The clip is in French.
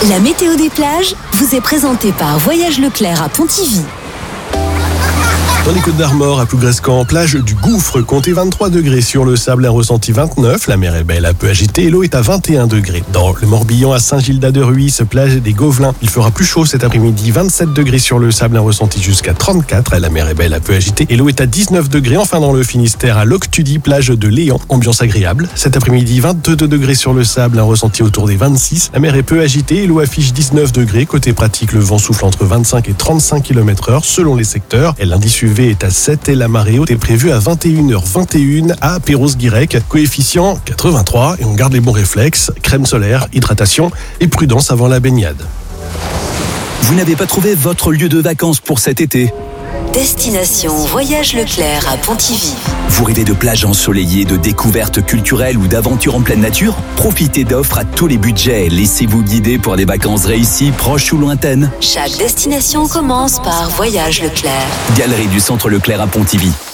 La météo des plages vous est présentée par Voyage Leclerc à Pontivy. Dans les Côtes-d'Armor, à Plougrescan, plage du Gouffre, comptez 23 degrés. Sur le sable, un ressenti 29. La mer est belle, un peu agitée et l'eau est à 21 degrés. Dans le Morbihan, à Saint-Gildas-de-Rhuys, plage des Gauvelins, il fera plus chaud cet après-midi. 27 degrés sur le sable, un ressenti jusqu'à 34. La mer est belle, un peu agitée et l'eau est à 19 degrés. Enfin, dans le Finistère, à Loctudy, plage de Léan, ambiance agréable. Cet après-midi, 22 degrés sur le sable, un ressenti autour des 26. La mer est peu agitée et l'eau affiche 19 degrés. Côté pratique, le vent souffle entre 25 et 35 km/h selon les secteurs. Et l'indice UV est à 7 et la marée haute est prévue à 21h21 à Perros-Guirec. Coefficient 83 et on garde les bons réflexes, crème solaire, hydratation et prudence avant la baignade. Vous n'avez pas trouvé votre lieu de vacances pour cet été ? Destination Voyage Leclerc à Pontivy. Vous rêvez de plages ensoleillées, de découvertes culturelles ou d'aventures en pleine nature ? Profitez d'offres à tous les budgets. Laissez-vous guider pour des vacances réussies, proches ou lointaines. Chaque destination commence par Voyage Leclerc. Galerie du Centre Leclerc à Pontivy.